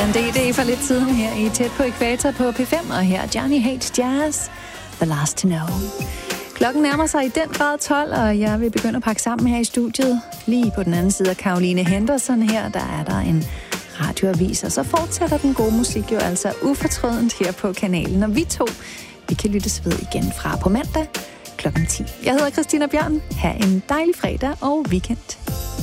DD for lidt siden her i Tæt på Ækvator på P5, og her er Johnny Hates Jazz, The Last to Know. Klokken nærmer sig i den grad 12, og jeg vil begynde at pakke sammen her i studiet. Lige på den anden side af Caroline Henderson her, der er der en radioavis, og så fortsætter den gode musik jo altså ufortrødent her på kanalen. Og vi to, vi kan lyttes ved igen fra på mandag klokken 10. Jeg hedder Christina Bjørn. Ha' en dejlig fredag og weekend.